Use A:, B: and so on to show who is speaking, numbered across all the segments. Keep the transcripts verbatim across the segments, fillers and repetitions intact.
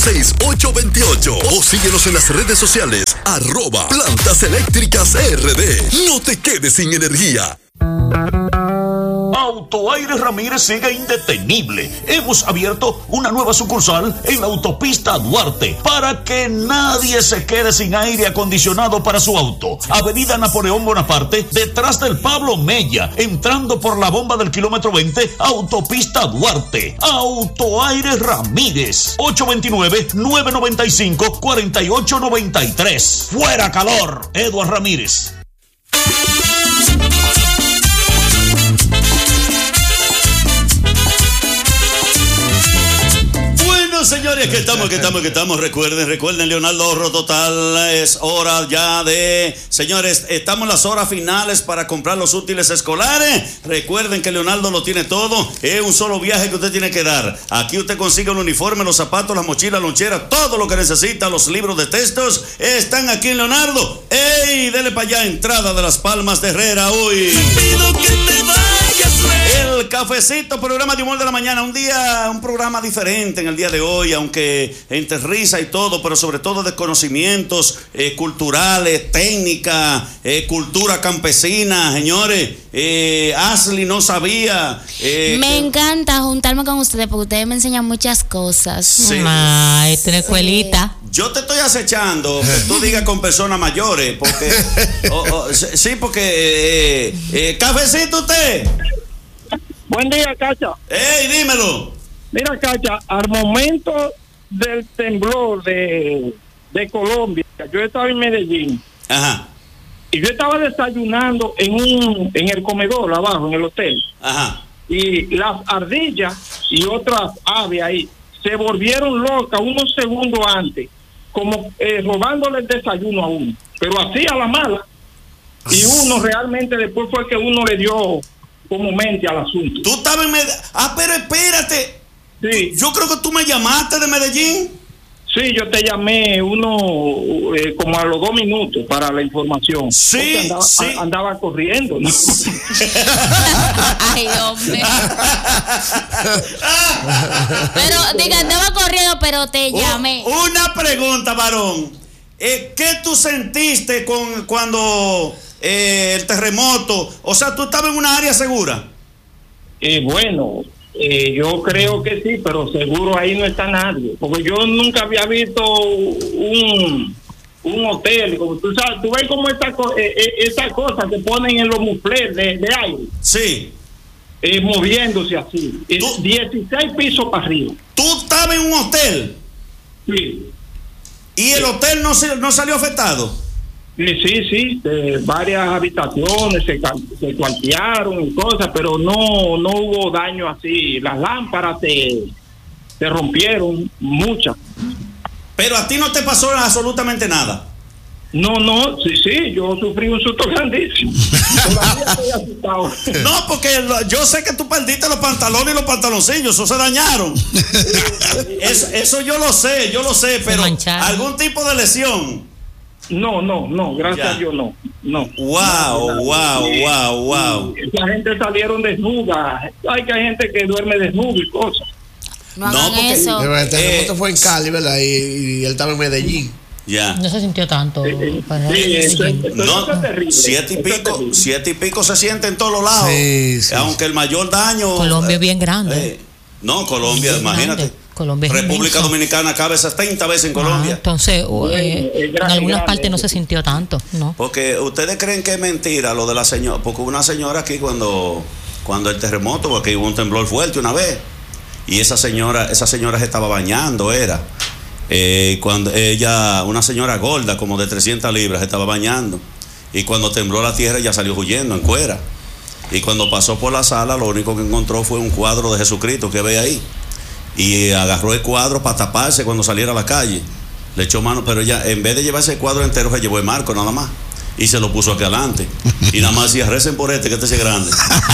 A: seis, ocho dos ocho o síguenos en las redes sociales, arroba Plantas Eléctricas R D. No te quedes sin energía.
B: Autoaires Ramírez sigue indetenible. Hemos abierto una nueva sucursal en la autopista Duarte para que nadie se quede sin aire acondicionado para su auto. Avenida Napoleón Bonaparte, detrás del Pablo Mella, entrando por la bomba del kilómetro veinte, autopista Duarte. Autoaires Ramírez, ocho dos nueve, nueve nueve cinco, cuatro ocho nueve tres. ¡Fuera calor! Eduard Ramírez.
C: Señores, que estamos, que estamos, que estamos. Recuerden, recuerden, Leonardo Ahorro Total. Es hora ya de. Señores, estamos en las horas finales para comprar los útiles escolares. Recuerden que Leonardo lo tiene todo. Es un solo viaje que usted tiene que dar. Aquí usted consigue el uniforme, los zapatos, las mochilas, loncheras, todo lo que necesita. Los libros de textos están aquí en Leonardo. ¡Ey! Dele para allá, entrada de Las Palmas de Herrera. Hoy pido que te vayas, rey. El cafecito, programa de humor de la mañana. Un día, un programa diferente en el día de hoy. Hoy, aunque entre risa y todo, pero sobre todo de conocimientos eh, culturales, técnica, eh, cultura campesina, señores. Eh, Ashley no sabía. Eh,
D: me
C: que...
D: encanta juntarme con ustedes porque ustedes me enseñan muchas cosas.
C: Sí.
E: Ay, tiene escuelita.
C: Yo te estoy acechando que tú digas con personas mayores, porque oh, oh, sí, porque eh, eh, cafecito usted.
F: Buen día, Cacha.
C: Ey, dímelo.
F: Mira, Cacha, al momento del temblor de, de Colombia, yo estaba en Medellín.
C: Ajá.
F: Y yo estaba desayunando en un en el comedor abajo, en el hotel.
C: Ajá.
F: Y las ardillas y otras aves ahí se volvieron locas unos segundos antes, como eh, robándole el desayuno a uno. Pero así a la mala. Y uno realmente después fue que uno le dio como mente al asunto.
C: Tú estabas en Medellín. Ah, pero espérate.
F: Sí.
C: Yo creo que tú me llamaste de Medellín.
F: Sí, yo te llamé uno eh, como a los dos minutos para la información.
C: Sí,
F: andaba,
C: sí.
F: A, andaba corriendo, ¿no?
D: Ay, hombre. Pero, diga, andaba corriendo, pero te llamé.
C: Oh, una pregunta, varón. Eh, ¿Qué tú sentiste con cuando eh, el terremoto? O sea, ¿tú estabas en una área segura?
F: Eh, bueno... Eh, yo creo que sí, pero seguro ahí no está nadie, porque yo nunca había visto un un hotel, como tú sabes, tú ves como esta, eh, esta cosa que ponen en los muflés de, de aire,
C: sí,
F: eh, moviéndose así,
C: ¿Tú?
F: dieciséis pisos para arriba.
C: ¿Tú estabas en un hotel?
F: Sí.
C: ¿Y el hotel no, se, no salió afectado?
F: Sí, sí, sí, de varias habitaciones se, se cuartearon y cosas, pero no no hubo daño así. Las lámparas se, se rompieron, muchas.
C: Pero a ti no te pasó absolutamente nada.
F: No, no, sí, sí, yo sufrí un susto grandísimo. Todavía estoy asustado.
C: No, porque yo sé que tú perdiste los pantalones y los pantaloncillos, eso se dañaron. eso, eso yo lo sé, yo lo sé, pero algún tipo de lesión.
F: No, no, no, gracias
C: ya.
F: a Dios no, no.
C: Wow,
F: no,
C: wow,
F: y,
C: wow, wow.
F: Esa gente salieron desnuda. Hay que hay gente que duerme desnuda y cosas.
D: No hagan
C: no, porque,
D: eso.
G: El terremoto
C: eh,
G: fue en Cali, ¿verdad? Y, y él estaba en Medellín.
C: Ya.
E: No se sintió tanto.
F: Eh, eh, sí, eso, eso,
C: no,
F: eso es terrible.
C: siete y
F: eso
C: pico, siete y pico se siente en todos los lados.
G: Sí, sí,
C: aunque el mayor daño.
E: Colombia es bien grande.
C: Eh, no, Colombia,
E: bien
C: imagínate.
E: Grande. Colombia es
C: República
E: inmenso.
C: Dominicana cabe setenta veces en Colombia.
E: Ah, entonces, eh,
F: es
E: en
F: grande,
E: algunas
F: grande.
E: partes no se sintió tanto, ¿no?
C: Porque ustedes creen que es mentira lo de la señora. Porque hubo una señora aquí cuando, cuando el terremoto, porque hubo un temblor fuerte una vez. Y esa señora, esa señora se estaba bañando, era. Eh, cuando ella, una señora gorda, como de trescientas libras, se estaba bañando. Y cuando tembló la tierra, ella salió huyendo en cuera. Y cuando pasó por la sala, lo único que encontró fue un cuadro de Jesucristo que ve ahí. Y agarró el cuadro para taparse cuando saliera a la calle. Le echó mano, pero ella, en vez de llevarse el cuadro entero, se llevó el marco nada más. Y se lo puso aquí adelante. Y nada más decía, recen por este, que este es grande.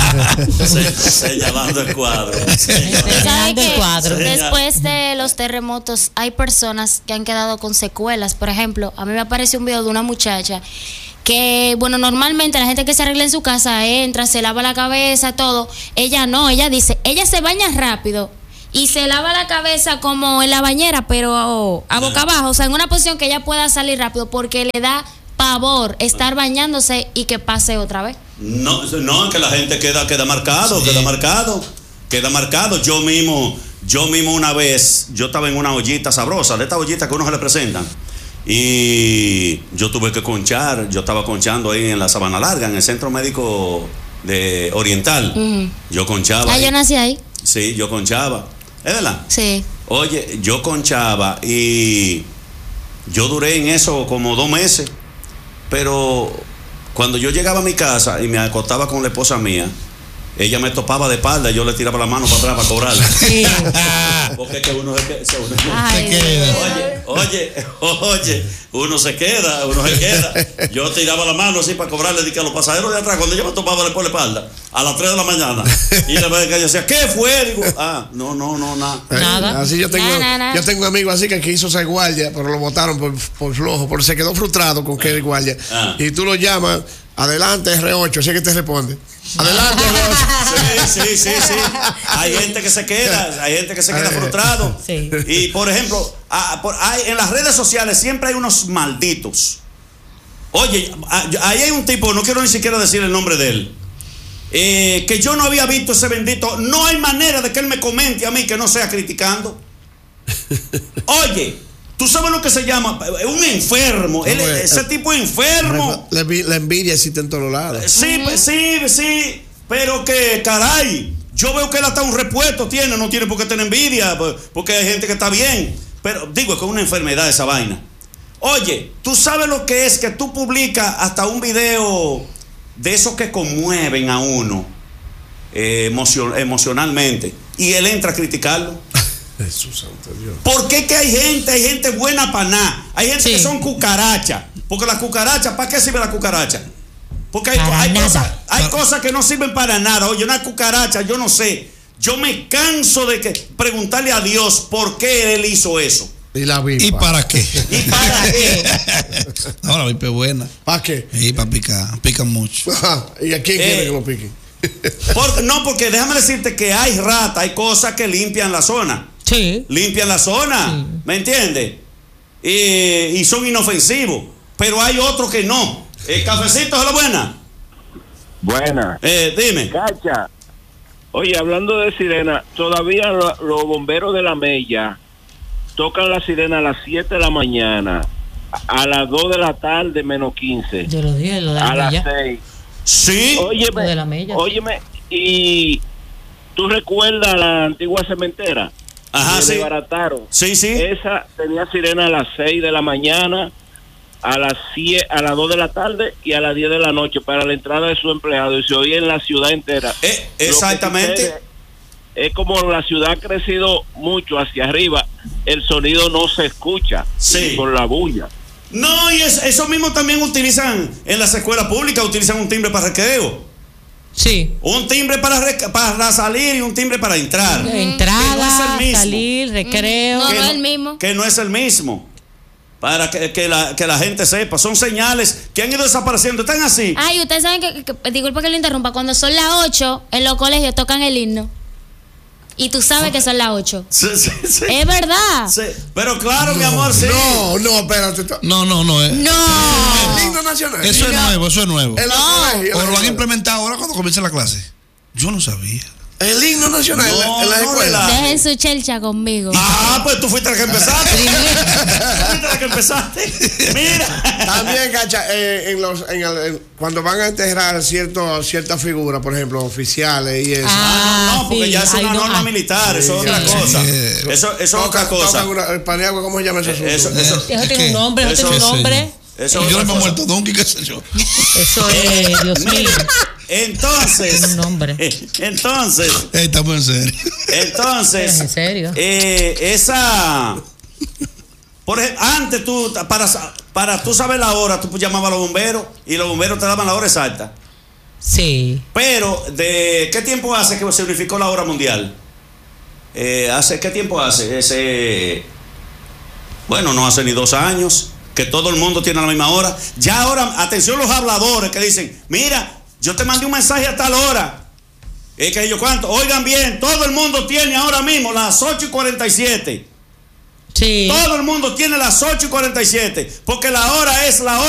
C: Se, señalando el cuadro.
D: ¿Sabe
E: del
D: que
E: cuadro.
D: después de los terremotos hay personas que han quedado con secuelas? Por ejemplo, a mí me apareció un video de una muchacha que, bueno, normalmente la gente que se arregla en su casa entra, se lava la cabeza, todo. Ella no, ella dice, ella se baña rápido y se lava la cabeza como en la bañera, pero oh, a boca abajo, o sea, en una posición que ella pueda salir rápido porque le da pavor estar bañándose y que pase otra vez.
C: No, no, que la gente queda, queda marcado, sí. queda marcado, queda marcado. Yo mismo, yo mismo una vez, yo estaba en una ollita sabrosa, de estas ollitas que a uno se le presentan, y yo tuve que conchar, yo estaba conchando ahí en la Sabana Larga, en el Centro Médico de Oriental. Uh-huh. Yo conchaba.
D: Ah,
C: ahí.
D: Yo nací ahí.
C: Sí, yo conchaba. ¿Es verdad?
D: Sí.
C: Oye, yo conchaba y yo duré en eso como dos meses, pero cuando yo llegaba a mi casa y me acostaba con la esposa mía, ella me topaba de espalda y yo le tiraba la mano para atrás para cobrarla. Sí. Porque es que uno se, que, se, uno,
D: Ay,
C: se queda. Oye, oye, oye, uno se queda, uno se queda. Yo tiraba la mano así para cobrarle a los pasajeros de atrás cuando ella me topaba por la espalda a las tres de la mañana. Y la vez que ella decía, ¿qué fue? Digo, ah, no, no, no, nada.
E: Nada.
G: Así yo tengo,
D: nah, nah, nah.
G: yo tengo un amigo así que quiso ser guardia, pero lo votaron por, por flojo, porque se quedó frustrado con que es guardia. Ah. Y tú lo llamas, adelante R ocho, así que te responde. Adelante R ocho.
C: Sí, sí, sí, sí. Hay gente que se queda, hay gente que se queda frustrado. Sí. Y por ejemplo, a, por, hay, en las redes sociales siempre hay unos malditos. Oye, ahí hay un tipo, no quiero ni siquiera decir el nombre de él, eh, que yo no había visto ese bendito. No hay manera de que él me comente a mí que no sea criticando. Oye, tú sabes lo que se llama un enfermo. Él,
G: no,
C: ese el, tipo es enfermo.
G: La, la envidia existe en todos lados.
C: Sí, uh-huh. sí, sí. Pero que caray, yo veo que él hasta un repuesto tiene, no tiene por qué tener envidia, porque hay gente que está bien. Pero digo, es que es una enfermedad esa vaina. Oye, tú sabes lo que es que tú publicas hasta un video de esos que conmueven a uno eh, emocion, emocionalmente, y él entra a criticarlo.
G: Jesús santo Dios.
C: ¿Por qué que hay gente, hay gente buena para nada? Hay gente sí. que son cucarachas. Porque la cucaracha, ¿para qué sirve la cucaracha? Porque hay, hay, cosas, hay cosas que no sirven para nada. Oye, una cucaracha, yo no sé. Yo me canso de que preguntarle a Dios por qué Él hizo eso.
G: ¿Y la vipa?
H: ¿Y para qué?
C: ¿Y para qué?
H: No, la vipa es buena.
G: ¿Para qué?
H: Y para picar, pican mucho.
G: Ajá. ¿Y a quién eh, quiere que lo piquen?
C: Por, no, porque déjame decirte que hay rata, hay cosas que limpian la zona.
E: Sí.
C: Limpian la zona, sí. ¿Me entiendes? Y, y son inofensivos. Pero hay otros que no. Eh, Cafecito, ¿es la buena?
F: Buena.
C: Eh, dime.
F: Cacha. Oye, hablando de sirena, todavía los lo bomberos de la Mella tocan la sirena a las siete de la mañana, a las dos de la tarde menos quince.
E: Yo lo dije, lo de la
F: a
E: Mella.
F: las seis.
C: Sí.
F: Óyeme,
E: lo de la Mella.
F: Óyeme, y tú recuerdas la antigua cementera.
C: Ajá, sí.
F: Desbarataron.
C: Sí, sí.
F: Esa tenía sirena a las seis de la mañana, a las siete, a las dos de la tarde y a las diez de la noche para la entrada de su empleado, y se oía en la ciudad entera.
C: Eh, exactamente.
F: Es como la ciudad ha crecido mucho hacia arriba, el sonido no se escucha,
C: sí,
F: por la bulla.
C: No, y es, eso mismo también utilizan en las escuelas públicas, utilizan un timbre para recreo.
E: Sí.
C: Un timbre para, rec- para salir y un timbre para entrar.
E: Uh-huh. Entrada,
C: no es el mismo.
E: salir, recreo.
D: No,
C: que
D: no
C: no
D: es el mismo.
C: Que no es el mismo. Para que, que, la, que la gente sepa, son señales que han ido desapareciendo, están así.
D: Ay, ustedes saben que, que, que disculpa que lo interrumpa, cuando son las ocho, en los colegios tocan el himno. Y tú sabes que son las ocho.
C: Sí, sí, sí.
D: Es verdad.
C: Sí. Pero claro,
G: no,
C: mi amor, sí.
G: No, no, espérate.
H: No, no, no. Eh.
D: No.
G: El himno nacional.
H: Eso es
G: Mira,
H: nuevo, eso es nuevo.
G: En los
D: No.
G: colegios,
H: O lo han implementado ahora cuando comienza la clase. Yo no sabía.
G: El himno nacional
C: No,
G: en la, en la
C: no
G: escuela.
C: relajes.
D: Dejen su chelcha conmigo.
C: Ah, pues tú fuiste la que empezaste. Tú fuiste la que empezaste. Mira.
G: También, Cacha, eh, en los, en el, en, cuando van a enterrar cierto, ciertas figuras, por ejemplo, oficiales y eso.
C: Ah, no, no, porque
E: sí,
C: ya es una
E: hay no-
C: norma
E: ah.
C: militar,
G: Sí,
C: eso es otra
G: sí,
C: cosa.
H: sí.
C: Eso, eso es
G: Toca-
C: otra cosa.
G: tocan una- el paniagua, ¿cómo se llama ese asunto?
C: Eso, eso,
E: Eso
H: Es
E: tiene
H: que-
E: un nombre, eso
C: eso-
E: tiene un nombre.
C: eso
H: Y
C: es
H: yo
C: otra
H: le he
C: cosa.
H: muerto donkey, qué sé yo.
E: Eso es, Dios mío.
C: Mira, entonces.
E: Tiene un nombre.
C: Entonces.
H: Ey, estamos en serio.
C: Entonces.
E: ¿En serio?
C: Eh, esa. Por ejemplo, antes tú, para, para tú saber la hora, tú llamabas a los bomberos y los bomberos te daban la hora exacta.
E: Sí.
C: Pero, ¿de qué tiempo hace que se unificó la hora mundial? Eh, ¿hace qué tiempo hace? Ese, bueno, no hace ni dos años que todo el mundo tiene la misma hora. Ya ahora, atención los habladores que dicen, mira, yo te mandé un mensaje a tal hora. Es que yo cuánto, oigan bien, todo el mundo tiene ahora mismo las ocho y cuarenta y siete.
E: Sí.
C: Todo el mundo tiene las ocho y cuarenta y siete, porque la hora es la hora.